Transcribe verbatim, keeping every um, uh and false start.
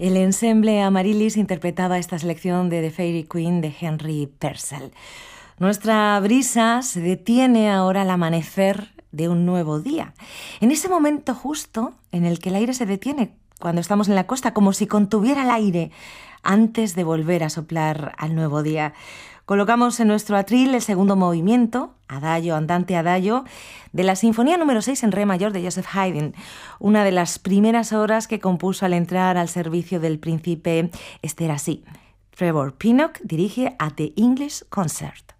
El ensemble Amaryllis interpretaba esta selección de The Fairy Queen de Henry Purcell. Nuestra brisa se detiene ahora al amanecer de un nuevo día. En ese momento justo en el que el aire se detiene cuando estamos en la costa, como si contuviera el aire antes de volver a soplar al nuevo día. Colocamos en nuestro atril el segundo movimiento, Adagio andante adagio, de la Sinfonía número seis en re mayor de Joseph Haydn, una de las primeras obras que compuso al entrar al servicio del príncipe Esterhazy. Trevor Pinnock dirige a The English Concert.